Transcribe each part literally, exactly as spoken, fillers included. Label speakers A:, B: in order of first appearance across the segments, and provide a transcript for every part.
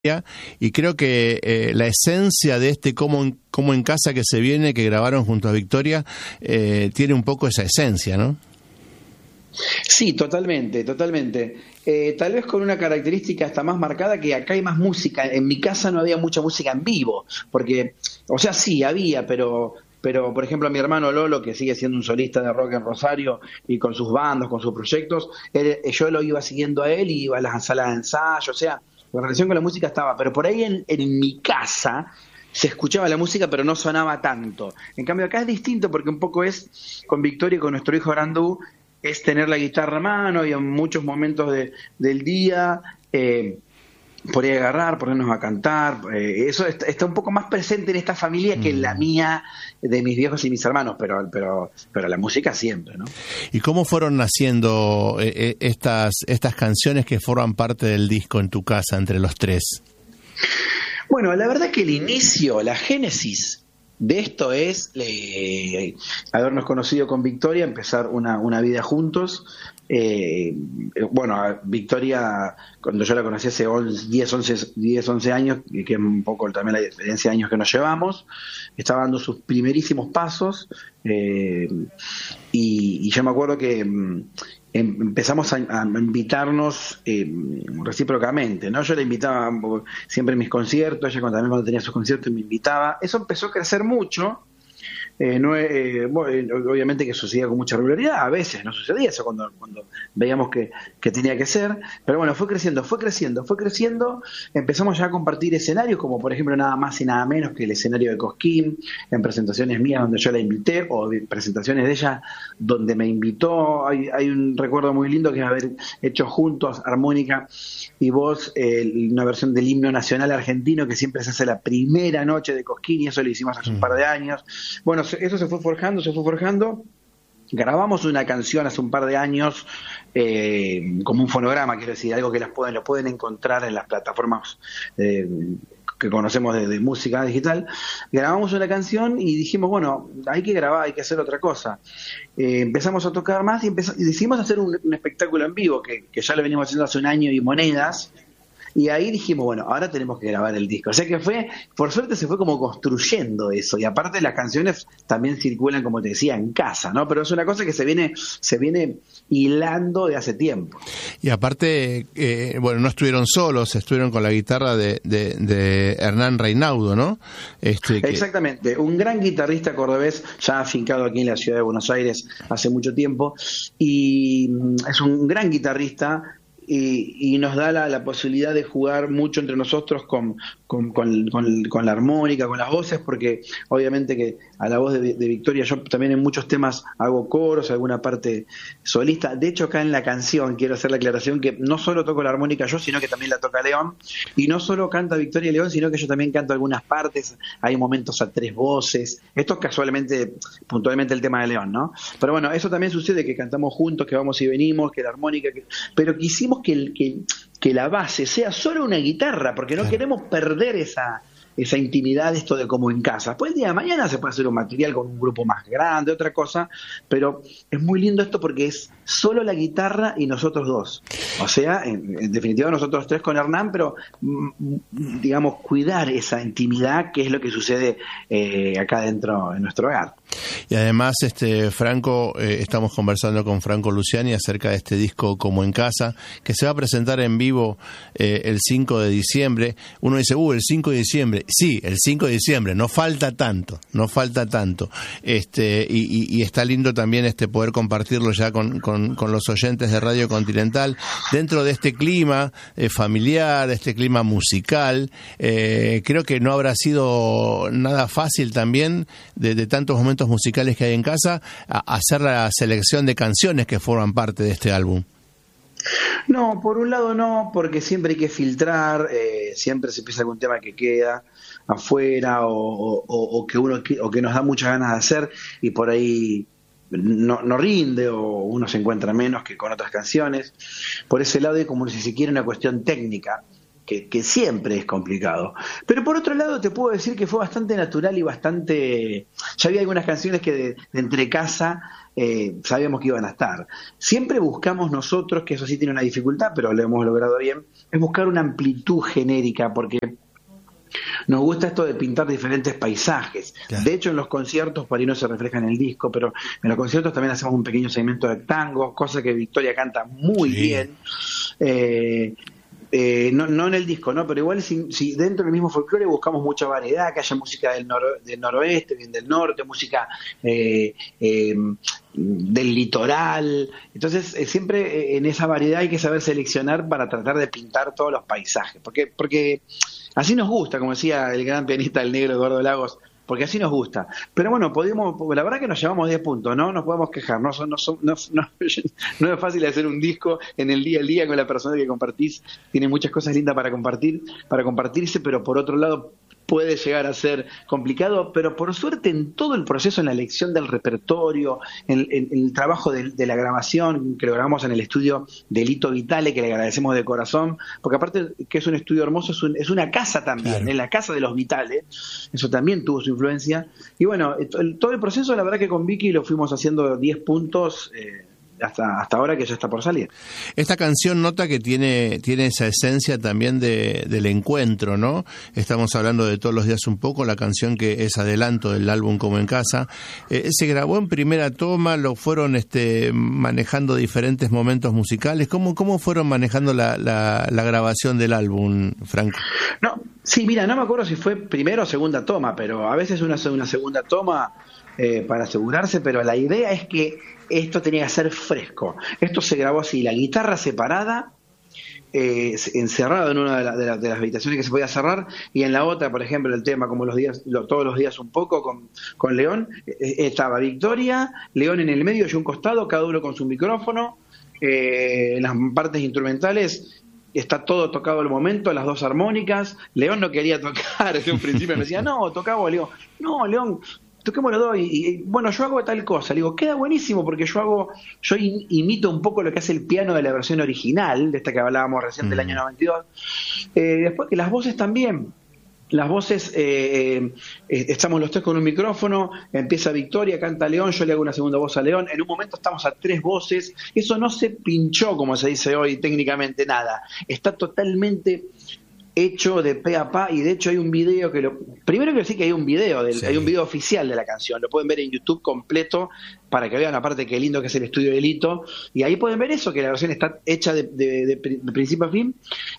A: y creo que eh, la esencia de este como en, como en casa que se viene, que grabaron junto a Victoria, eh, tiene un poco esa esencia, ¿no?
B: Sí, totalmente, totalmente. Eh, tal vez con una característica hasta más marcada, que acá hay más música. En mi casa no había mucha música en vivo, porque, o sea, sí, había, pero... Pero, por ejemplo, mi hermano Lolo, que sigue siendo un solista de rock en Rosario y con sus bandas, con sus proyectos, él, yo lo iba siguiendo a él y iba a las salas de ensayo, o sea, la relación con la música estaba. Pero por ahí en, en mi casa se escuchaba la música, pero no sonaba tanto. En cambio, acá es distinto, porque un poco es, con Victoria y con nuestro hijo Arandú, es tener la guitarra a mano y en muchos momentos de, del día... Eh, por ahí agarrar, ponernos a cantar, eh, eso está, está un poco más presente en esta familia que en la mía, de mis viejos y mis hermanos, pero pero pero la música siempre, ¿no?
A: ¿Y cómo fueron naciendo eh, estas estas canciones que forman parte del disco en tu casa, entre los tres?
B: Bueno, la verdad que el inicio, la génesis de esto es eh, habernos conocido con Victoria, empezar una, una vida juntos. Eh, bueno, Victoria, cuando yo la conocí hace diez, once años, que es un poco también la diferencia de años que nos llevamos, estaba dando sus primerísimos pasos, eh, y, y yo me acuerdo que em, empezamos a, a invitarnos eh, recíprocamente, ¿no? Yo la invitaba siempre en mis conciertos, ella cuando, también cuando tenía sus conciertos me invitaba. Eso empezó a crecer mucho. Eh, no, eh, bueno, obviamente que sucedía con mucha regularidad, a veces no sucedía eso cuando, cuando veíamos que, que tenía que ser, pero bueno, fue creciendo, fue creciendo, fue creciendo, empezamos ya a compartir escenarios, como por ejemplo nada más y nada menos que el escenario de Cosquín, en presentaciones mías donde yo la invité, o presentaciones de ella donde me invitó. Hay, hay un recuerdo muy lindo que es haber hecho juntos, armónica y voz, eh, una versión del himno nacional argentino que siempre se hace la primera noche de Cosquín, y eso lo hicimos hace un par de años. Bueno, eso se fue forjando, se fue forjando. Grabamos una canción hace un par de años, eh, como un fonograma, quiero decir, algo que las pueden, lo pueden encontrar en las plataformas eh, que conocemos de, de música digital. Grabamos una canción y dijimos, bueno, hay que grabar, hay que hacer otra cosa. Eh, empezamos a tocar más y, empezamos, y decidimos hacer un, un espectáculo en vivo, que, que ya lo venimos haciendo hace un año y monedas. Y ahí dijimos, bueno, ahora tenemos que grabar el disco. O sea que fue, por suerte se fue como construyendo eso. Y aparte las canciones también circulan, como te decía, en casa, ¿no? Pero es una cosa que se viene, se viene hilando de hace tiempo.
A: Y aparte, eh, bueno, no estuvieron solos, estuvieron con la guitarra de, de, de Hernán Reinaudo, ¿no? Este, que... Exactamente,
B: un gran guitarrista cordobés, ya afincado aquí en la ciudad de Buenos Aires hace mucho tiempo. Y es un gran guitarrista. Y, y nos da la, la posibilidad de jugar mucho entre nosotros con, con, con, con, con la armónica, con las voces, porque obviamente que a la voz de, de Victoria yo también en muchos temas hago coros, alguna parte solista. De hecho, acá en la canción quiero hacer la aclaración que no solo toco la armónica yo, sino que también la toca León, y no solo canta Victoria y León, sino que yo también canto algunas partes. Hay momentos a tres voces. Esto es casualmente, puntualmente el tema de León, ¿no? Pero bueno, eso también sucede, que cantamos juntos, que vamos y venimos, que la armónica, que... pero quisimos que, el, que, que la base sea solo una guitarra, porque no queremos perder esa, esa intimidad, esto de como en casa. Pues el día de mañana se puede hacer un material con un grupo más grande, otra cosa, pero es muy lindo esto porque es solo la guitarra y nosotros dos. O sea, en, en definitiva nosotros tres con Hernán, pero digamos, cuidar esa intimidad, que es lo que sucede eh, acá dentro en nuestro hogar.
A: Y además, este Franco, eh, estamos conversando con Franco Luciani acerca de este disco Como en Casa, que se va a presentar en vivo eh, el cinco de diciembre. Uno dice, uh, el cinco de diciembre. Sí, el cinco de diciembre, no falta tanto, no falta tanto. Este, y, y, y está lindo también este poder compartirlo ya con, con, con los oyentes de Radio Continental, dentro de este clima eh, familiar, este clima musical. Eh, creo que no habrá sido nada fácil también, de, de tantos momentos musicales que hay en casa, a hacer la selección de canciones que forman parte de este álbum.
B: No, por un lado no, porque siempre hay que filtrar, eh, siempre se empieza algún tema que queda afuera o, o, o que uno o que nos da muchas ganas de hacer y por ahí no, no rinde o uno se encuentra menos que con otras canciones. Por ese lado hay como si se quiere una cuestión técnica. que, que siempre es complicado. Pero por otro lado te puedo decir que fue bastante natural y bastante... Ya había algunas canciones que de, de entre casa eh, sabíamos que iban a estar. Siempre buscamos nosotros, que eso sí tiene una dificultad, pero lo hemos logrado bien, es buscar una amplitud genérica, porque nos gusta esto de pintar diferentes paisajes. Claro. De hecho, en los conciertos, por ahí no se refleja en el disco, pero en los conciertos también hacemos un pequeño segmento de tango, cosa que Victoria canta muy sí. bien. Eh, eh, no, no en el disco, ¿no? Pero igual si, si dentro del mismo folclore buscamos mucha variedad, que haya música del, noro, del noroeste, bien del norte, música eh, eh, del litoral. Entonces, eh, siempre en esa variedad hay que saber seleccionar para tratar de pintar todos los paisajes. Porque, porque así nos gusta, como decía el gran pianista, el negro Eduardo Lagos, porque así nos gusta. Pero bueno, podemos, la verdad que nos llevamos diez puntos, ¿no? Nos podemos quejar, no, no, no, no, no es fácil hacer un disco en el día a día con la persona que compartís, tiene muchas cosas lindas para compartir, para compartirse, pero por otro lado puede llegar a ser complicado, pero por suerte en todo el proceso, en la elección del repertorio, en, en, en el trabajo de, de la grabación, que lo grabamos en el estudio de Lito Vitale, que le agradecemos de corazón, porque aparte que es un estudio hermoso, es, un, es una casa también, claro. Es la casa de los Vitale, eso también tuvo su influencia, y bueno, el, todo el proceso, la verdad que con Vicky lo fuimos haciendo diez puntos, eh, Hasta, hasta ahora que ya está por salir.
A: Esta canción nota que tiene tiene esa esencia también de, del encuentro, ¿no? Estamos hablando de Todos los días un poco, la canción que es adelanto del álbum Como en Casa. Eh, se grabó en primera toma, lo fueron este, manejando diferentes momentos musicales. ¿Cómo, cómo fueron manejando la, la, la grabación del álbum, Franco?
B: No, sí, mira, no me acuerdo si fue primera o segunda toma, pero a veces una, una segunda toma eh, para asegurarse, pero la idea es que esto tenía que ser fresco. Esto se grabó así, la guitarra separada, eh, encerrado en una de, la, de, la, de las habitaciones que se podía cerrar, y en la otra, por ejemplo, el tema como los días, lo, todos los días un poco con, con León, eh, estaba Victoria, León en el medio y un costado, cada uno con su micrófono, eh, en las partes instrumentales está todo tocado al momento, las dos armónicas. León no quería tocar, desde un principio me decía, no, tocaba, le digo, no, León, toquemos los dos y, y bueno, yo hago tal cosa, le digo, queda buenísimo porque yo hago, yo in, imito un poco lo que hace el piano de la versión original, de esta que hablábamos recién, mm. del año noventa y dos, eh, después que las voces también, las voces, eh, eh, estamos los tres con un micrófono, empieza Victoria, canta León, yo le hago una segunda voz a León, en un momento estamos a tres voces, eso no se pinchó como se dice hoy técnicamente, nada, está totalmente hecho de pe a pa, y de hecho hay un video que lo... Primero quiero decir que hay un video, del, sí. hay un video oficial de la canción, lo pueden ver en YouTube completo, para que vean aparte qué lindo que es el estudio de Lito, y ahí pueden ver eso, que la versión está hecha de, de, de, de principio a fin,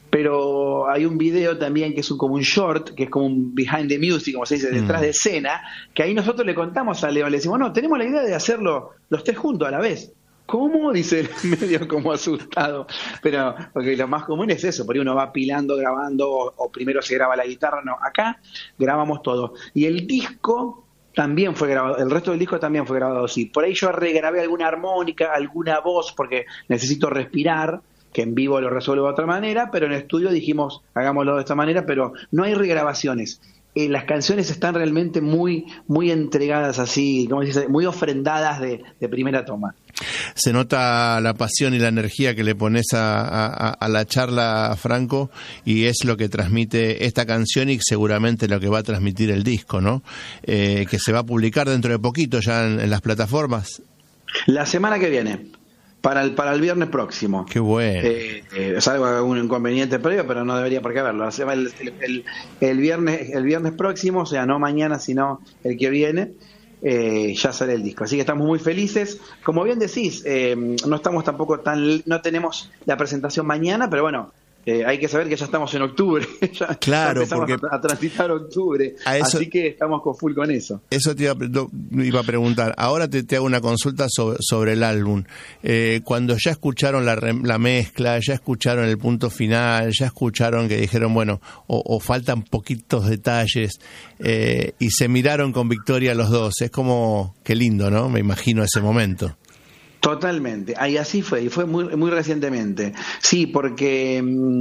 B: pero hay un video también que es un, como un short, que es como un behind the music, como se dice, detrás mm. de escena, que ahí nosotros le contamos a León, le decimos, no, tenemos la idea de hacerlo los tres juntos a la vez. ¿Cómo? Dice el medio como asustado. Pero, porque lo más común es eso, por ahí uno va pilando, grabando, o, o primero se graba la guitarra, no, acá grabamos todo. Y el disco también fue grabado, el resto del disco también fue grabado así. Por ahí yo regrabé alguna armónica, alguna voz, porque necesito respirar, que en vivo lo resuelvo de otra manera, pero en estudio dijimos, hagámoslo de esta manera, pero no hay regrabaciones. Eh, las canciones están realmente muy muy entregadas así, como dice, muy ofrendadas de, de primera toma.
A: Se nota la pasión y la energía que le pones a, a, a la charla, Franco, y es lo que transmite esta canción y seguramente lo que va a transmitir el disco, ¿no? Eh, que se va a publicar dentro de poquito ya en, en las plataformas.
B: La semana que viene. Para el, para el viernes próximo.
A: Qué bueno.
B: Eh, eh, es algo, algún inconveniente previo, pero no debería por qué haberlo. El, el, el, el, viernes, el viernes próximo, o sea, no mañana, sino el que viene, eh, ya sale el disco. Así que estamos muy felices. Como bien decís, eh, no estamos tampoco tan, no tenemos la presentación mañana, pero bueno, Eh, hay que saber que ya estamos en octubre, ya,
A: claro,
B: ya empezamos
A: porque
B: a, a transitar octubre, a eso, así que estamos con full con eso.
A: Eso te iba, iba a preguntar. Ahora te, te hago una consulta sobre, sobre el álbum. Eh, cuando ya escucharon la, la mezcla, ya escucharon el punto final, ya escucharon que dijeron, bueno, o, o faltan poquitos detalles, eh, y se miraron con Victoria los dos, es como, qué lindo, ¿no? Me imagino ese momento.
B: Totalmente, ahí así fue, y fue muy muy recientemente. Sí, porque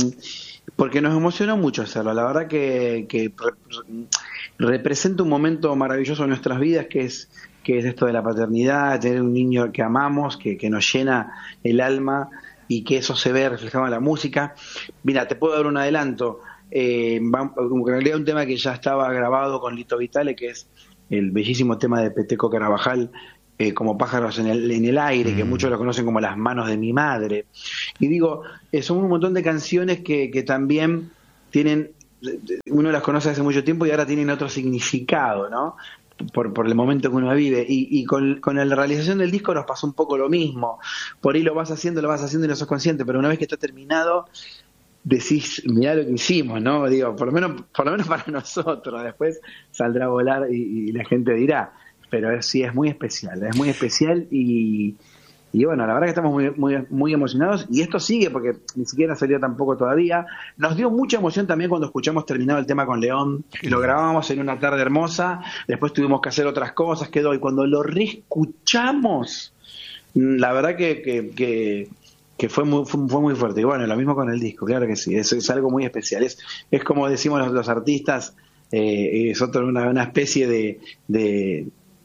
B: porque nos emocionó mucho hacerlo. La verdad que, que representa un momento maravilloso en nuestras vidas, que es que es esto de la paternidad, tener un niño que amamos, que, que nos llena el alma, y que eso se ve reflejado en la música. Mira, te puedo dar un adelanto. Eh, en realidad un tema que ya estaba grabado con Lito Vitale, que es el bellísimo tema de Peteco Carabajal, eh, como pájaros en el, en el aire, mm. que muchos lo conocen como Las manos de mi madre. Y digo, eh, son un montón de canciones que, que también tienen, uno las conoce hace mucho tiempo y ahora tienen otro significado, ¿no? Por, por el momento que uno vive, y, y con, con la realización del disco nos pasó un poco lo mismo. Por ahí lo vas haciendo, lo vas haciendo y no sos consciente, pero una vez que está terminado decís, mirá lo que hicimos, ¿no? Digo, por lo menos, por lo menos para nosotros. Después saldrá a volar y, y la gente dirá, pero es, sí es muy especial, es muy especial y, y bueno, la verdad que estamos muy, muy, muy emocionados, y esto sigue porque ni siquiera salió tampoco todavía. Nos dio mucha emoción también cuando escuchamos terminado el tema con León, lo grabábamos en una tarde hermosa, después tuvimos que hacer otras cosas, quedó, y cuando lo reescuchamos, la verdad que, que, que que fue muy, fue, fue muy fuerte. Y bueno, lo mismo con el disco, claro que sí, es, es algo muy especial. Es, es como decimos los, los artistas, eh, es otro, una, una especie de, de,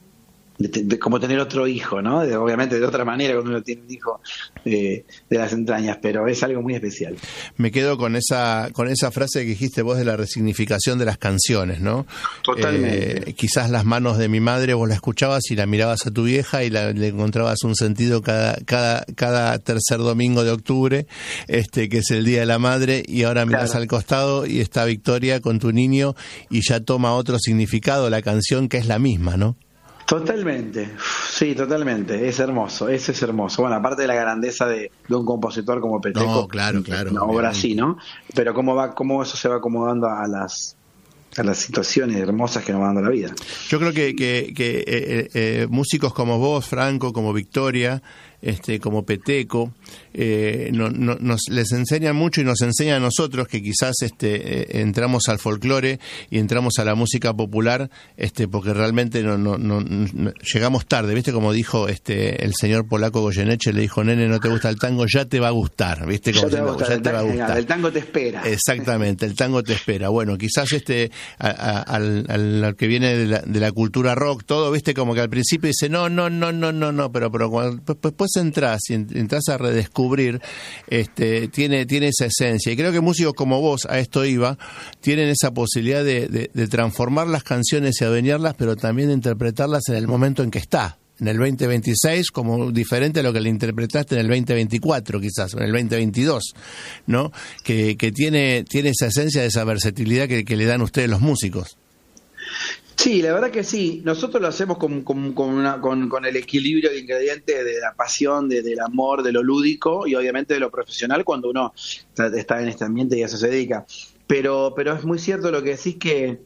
B: de, de, de como tener otro hijo, ¿no? De, obviamente de otra manera cuando uno tiene un hijo eh, de las entrañas, pero es algo muy especial.
A: Me quedo con esa con esa frase que dijiste vos de la resignificación de las canciones, ¿no?
B: Totalmente.
A: Eh, quizás Las manos de mi madre vos la escuchabas y la mirabas a tu vieja y la, le encontrabas un sentido cada cada cada tercer domingo de octubre, este que es el Día de la Madre, y ahora mirás claro. al costado y está Victoria con tu niño y ya toma otro significado la canción, que es la misma, ¿no?
B: Totalmente, sí, totalmente, es hermoso, eso es hermoso. Bueno, aparte de la grandeza de, de un compositor como Peteco,
A: no, claro, claro,
B: una obra así, ¿no? Pero cómo va, cómo eso se va acomodando a las a las situaciones hermosas que nos va dando la vida.
A: Yo creo que, que, que eh, eh, músicos como vos, Franco, como Victoria, este, como Peteco, eh, no, no, nos les enseñan mucho y nos enseñan a nosotros que quizás este, eh, entramos al folclore y entramos a la música popular, este, porque realmente no, no, no, no llegamos tarde, viste como dijo este el señor polaco Goyeneche, le dijo, nene, no te gusta el tango, ya te va a gustar, viste como
B: ya te va a gustar, ya te va a gustar. El tango te espera.
A: Exactamente, el tango te espera. Bueno, quizás este a, a, al, al que viene de la, de la cultura rock, todo, viste como que al principio dice no, no, no, no, no, no, pero pero cuando pues, después entras y entras a redescubrir, este, tiene, tiene esa esencia. Y creo que músicos como vos, a esto iba, tienen esa posibilidad de, de, de transformar las canciones y adueñarlas, pero también de interpretarlas en el momento en que está. En el veinte veintiséis, como diferente a lo que le interpretaste en el veinte veinticuatro, quizás, o en el veinte veintidós, ¿no? Que, que tiene, tiene esa esencia de esa versatilidad que, que le dan ustedes los músicos.
B: Sí, la verdad que sí. Nosotros lo hacemos con, con, con, una, con, con el equilibrio de ingredientes de la pasión, de, del amor, de lo lúdico y obviamente de lo profesional cuando uno está en este ambiente y a eso se dedica. Pero, pero es muy cierto lo que decís, que,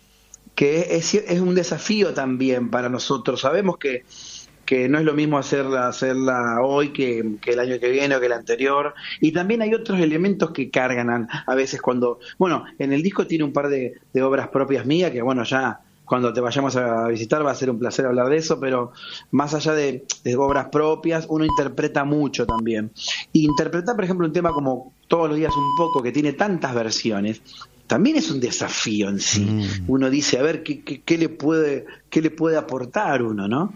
B: que es, es un desafío también para nosotros. Sabemos que, que no es lo mismo hacerla, hacerla hoy que, que el año que viene o que el anterior. Y también hay otros elementos que cargan a, a veces cuando... Bueno, en el disco tiene un par de, de obras propias mías que, bueno, ya... Cuando te vayamos a visitar va a ser un placer hablar de eso, pero más allá de, de obras propias, uno interpreta mucho también. Y interpretar, por ejemplo, un tema como Todos los días un poco, que tiene tantas versiones, también es un desafío en sí. Mm. Uno dice, a ver, ¿qué, qué, qué le puede qué le puede aportar uno, ¿no?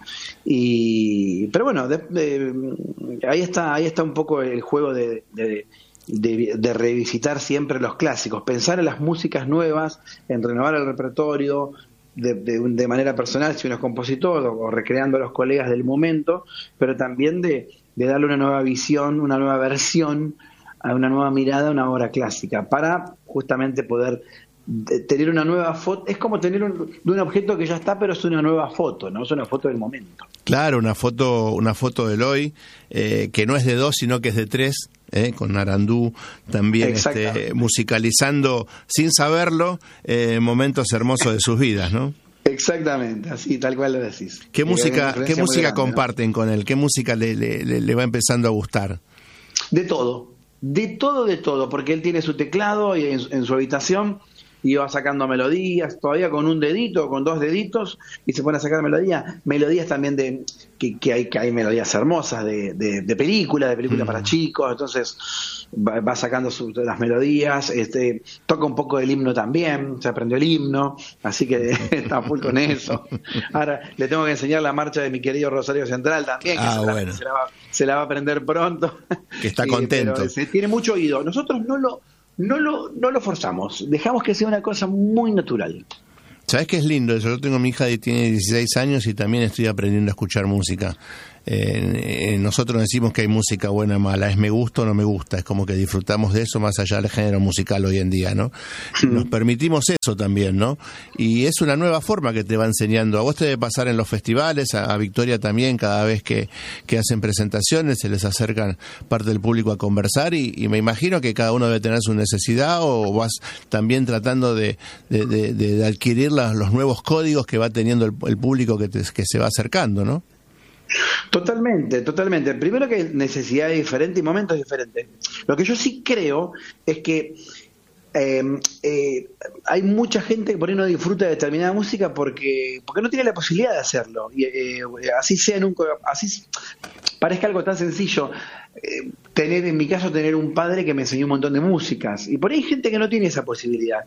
B: Y pero bueno, de, de, ahí está ahí está un poco el juego de... de De, de revisitar siempre los clásicos, pensar en las músicas nuevas, en renovar el repertorio de, de, de manera personal si uno es compositor o, o recreando a los colegas del momento, pero también de, de darle una nueva visión, una nueva versión, a una nueva mirada a una obra clásica para justamente poder tener una nueva foto. Es como tener un, de un objeto que ya está, pero es una nueva foto, no es una foto del momento.
A: Claro, una foto una foto del hoy, eh, que no es de dos, sino que es de tres, eh, con Arandú también este, musicalizando, sin saberlo, eh, momentos hermosos de sus vidas, ¿no?
B: Exactamente, así tal cual lo decís.
A: ¿Qué música, qué música
B: grande,
A: comparten, ¿no?, con él? ¿Qué música le, le, le va empezando a gustar?
B: De todo, de todo, de todo, porque él tiene su teclado y en, en su habitación y va sacando melodías, todavía con un dedito, con dos deditos, y se pone a sacar melodías, melodías también de, que, que hay que hay melodías hermosas de, de, de películas, de películas mm. para chicos, entonces va, va sacando su, las melodías, este, toca un poco del himno también, se aprendió el himno, así que está full con eso. Ahora le tengo que enseñar la marcha de mi querido Rosario Central también, que
A: ah,
B: se,
A: bueno.
B: la, se, la va, se la va a aprender pronto.
A: Que está contento.
B: Pero se tiene mucho oído. Nosotros no lo, no lo, no lo forzamos, dejamos que sea una cosa muy natural.
A: ¿Sabés qué es lindo eso? Yo tengo mi hija que tiene dieciséis años y también estoy aprendiendo a escuchar música. Eh, eh, nosotros decimos que hay música buena o mala, es me gusta o no me gusta, es como que disfrutamos de eso más allá del género musical hoy en día, ¿no? Nos permitimos eso también, ¿no? Y es una nueva forma que te va enseñando. A vos te debe pasar en los festivales, a, a Victoria también, cada vez que, que hacen presentaciones, se les acercan parte del público a conversar y, y me imagino que cada uno debe tener su necesidad o vas también tratando de, de, de, de adquirir la, los nuevos códigos que va teniendo el, el público que, te, que se va acercando, ¿no?
B: Totalmente, totalmente. Primero que hay necesidades diferentes y momentos diferentes. Lo que yo sí creo es que eh, eh, hay mucha gente que por ahí no disfruta de determinada música porque porque no tiene la posibilidad de hacerlo. Y eh, así sea en un, así parezca algo tan sencillo. Eh, tener, en mi caso, tener un padre que me enseñó un montón de músicas. Y por ahí hay gente que no tiene esa posibilidad.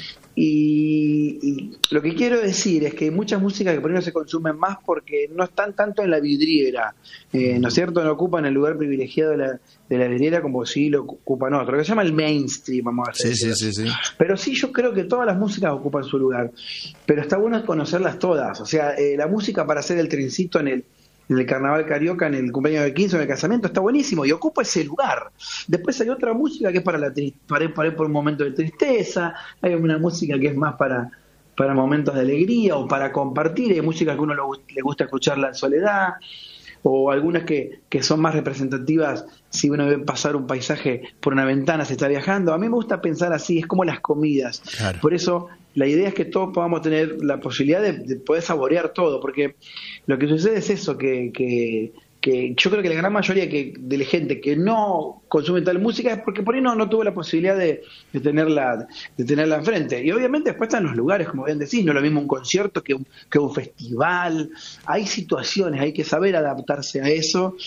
B: Y, y lo que quiero decir es que hay muchas músicas que por ahí no se consumen más porque no están tanto en la vidriera, eh, ¿no es cierto? No ocupan el lugar privilegiado de la, de la vidriera como si lo ocupan otro, lo que se llama el mainstream, vamos a decir.
A: Sí, sí, sí, sí.
B: Pero sí, yo creo que todas las músicas ocupan su lugar, pero está bueno conocerlas todas. O sea, eh, la música para hacer el trencito en el en el carnaval carioca, en el cumpleaños de quince, en el casamiento, está buenísimo y ocupa ese lugar. Después hay otra música que es para la tri- para, para por un momento de tristeza, hay una música que es más para, para momentos de alegría o para compartir, hay música que a uno lo, le gusta escucharla en soledad, o algunas que, que son más representativas si uno ve pasar un paisaje por una ventana, se está viajando. A mí me gusta pensar así, es como las comidas. Claro. Por eso la idea es que todos podamos tener la posibilidad de, de poder saborear todo, porque lo que sucede es eso, que, que, que yo creo que la gran mayoría que, de la gente que no consume tal música es porque por ahí no, no tuvo la posibilidad de, de tenerla de tenerla enfrente. Y obviamente después están los lugares, como bien decís, no es lo mismo un concierto que un, que un festival. Hay situaciones, hay que saber adaptarse a eso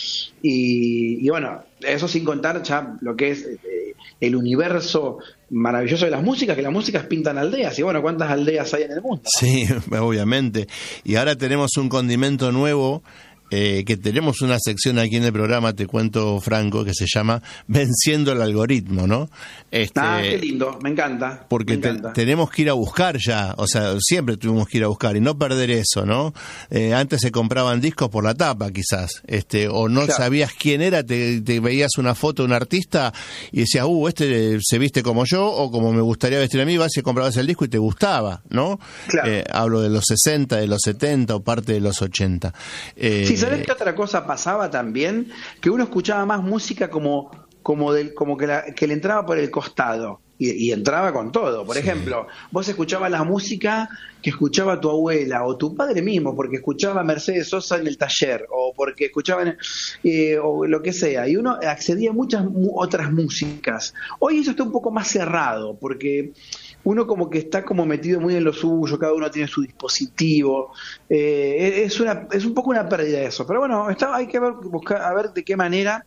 B: y, y bueno, eso sin contar ya lo que es eh, el universo maravilloso de las músicas, que las músicas pintan aldeas, y bueno, ¿cuántas aldeas hay en el mundo?
A: Sí, obviamente. Y ahora tenemos un condimento nuevo, eh, que tenemos una sección aquí en el programa, te cuento, Franco, que se llama Venciendo el Algoritmo, ¿no? Este,
B: ah, qué lindo, me encanta.
A: Porque
B: me encanta.
A: Te, tenemos que ir a buscar ya, o sea, siempre tuvimos que ir a buscar y no perder eso, ¿no? Eh, antes se compraban discos por la tapa, quizás, este, o no claro. sabías quién era, te, te veías una foto de un artista y decías, uh, este se viste como yo o como me gustaría vestir a mí, vas y comprabas el disco y te gustaba, ¿no? Claro. Eh, hablo de los sesenta, de los setenta o parte de los ochenta.
B: Eh, sí, ¿sabés qué otra cosa pasaba también? Que uno escuchaba más música como como del, como que, la, que le entraba por el costado y, y entraba con todo. Por sí. ejemplo, vos escuchabas la música que escuchaba tu abuela o tu padre mismo porque escuchaba a Mercedes Sosa en el taller o porque escuchaban eh, o lo que sea, y uno accedía a muchas mu- otras músicas. Hoy eso está un poco más cerrado porque uno como que está como metido muy en lo suyo, cada uno tiene su dispositivo, eh, es una es un poco una pérdida eso, pero bueno, está, hay que ver, buscar a ver de qué manera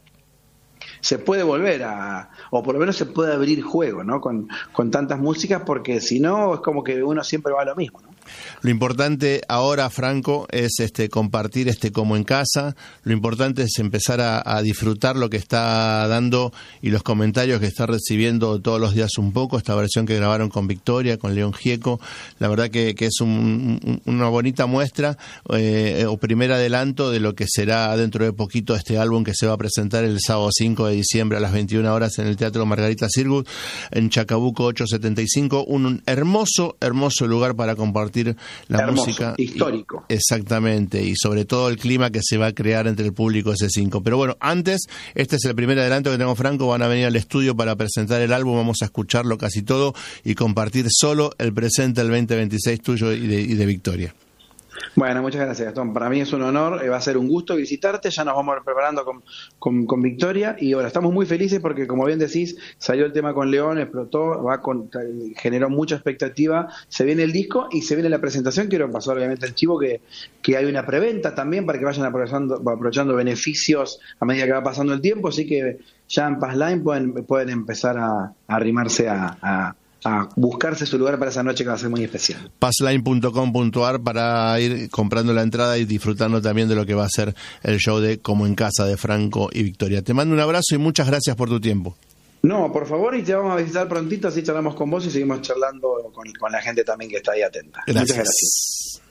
B: se puede volver a, o por lo menos se puede abrir juego, ¿no? Con, con tantas músicas, porque si no es como que uno siempre va a lo mismo, ¿no?
A: Lo importante ahora, Franco, es este compartir este como en casa. Lo importante es empezar a, a disfrutar lo que está dando y los comentarios que está recibiendo todos los días un poco. Esta versión que grabaron con Victoria, con León Gieco, la verdad que, que es un, un, una bonita muestra eh, o primer adelanto de lo que será dentro de poquito este álbum que se va a presentar el sábado cinco de diciembre a las veintiuna horas en el Teatro Margarita Sirgut, en Chacabuco ochocientos setenta y cinco. Un hermoso, hermoso lugar para compartir la
B: hermoso,
A: música
B: histórico.
A: Y, exactamente, y sobre todo el clima que se va a crear entre el público ese cinco. Pero bueno, antes, este es el primer adelanto que tengo, Franco, van a venir al estudio para presentar el álbum, vamos a escucharlo casi todo y compartir solo el presente, el veinte veintiséis tuyo y de, y de Victoria.
B: Bueno, muchas gracias, Gastón. Para mí es un honor, eh, va a ser un gusto visitarte. Ya nos vamos preparando con, con, con Victoria y ahora estamos muy felices porque, como bien decís, salió el tema con León, explotó, va con, generó mucha expectativa. Se viene el disco y se viene la presentación. Quiero pasar, obviamente, al chivo que, que hay una preventa también para que vayan aprovechando, aprovechando beneficios a medida que va pasando el tiempo. Así que ya en Passline pueden, pueden empezar a, a arrimarse a, a a buscarse su lugar para esa noche que va a ser muy especial.
A: Passline punto com punto a r para ir comprando la entrada y disfrutando también de lo que va a ser el show de Como en Casa de Franco y Victoria. Te mando un abrazo y muchas gracias por tu tiempo.
B: No, por favor, y te vamos a visitar prontito, así charlamos con vos y seguimos charlando con, con la gente también que está ahí atenta.
A: Gracias.
B: Muchas gracias.